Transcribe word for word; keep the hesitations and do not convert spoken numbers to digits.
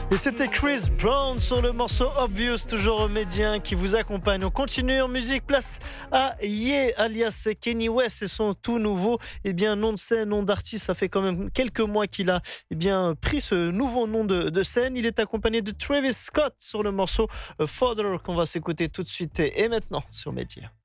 Et c'était Chris Brown sur le morceau Obvious, toujours médien qui vous accompagne. On continue en musique, place à Ye alias Kenny West et son tout nouveau eh bien, nom de scène, nom d'artiste. Ça fait quand même quelques mois qu'il a eh bien, pris ce nouveau nom de, de scène. Il est accompagné de Travis Scott sur le morceau Father qu'on va s'écouter tout de suite et maintenant sur Média.